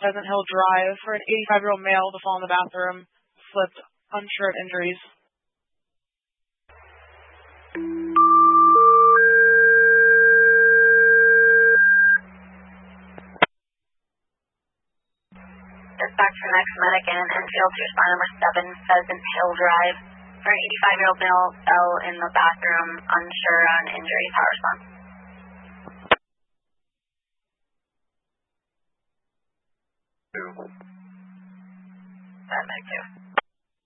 Pheasant Hill Drive for an 85-year-old male to fall in the bathroom, slipped, unsure of injuries. Dispatch for next medic and Enfield to respond number 7, Pheasant Hill Drive for an 85-year-old male fell in the bathroom, unsure on injuries. How response? Thank you.